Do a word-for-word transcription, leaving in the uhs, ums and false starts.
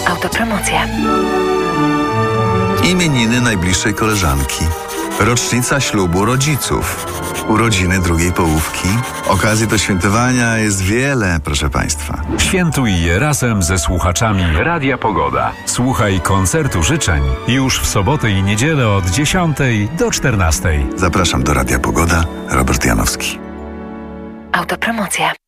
Autopromocja. Imieniny najbliższej koleżanki. Rocznica ślubu rodziców. Urodziny drugiej połówki. Okazji do świętowania jest wiele, proszę Państwa. Świętuj je razem ze słuchaczami Radia Pogoda. Słuchaj koncertu życzeń już w sobotę i niedzielę od dziesiątej do czternastej. Zapraszam do Radia Pogoda. Robert Janowski. Autopromocja.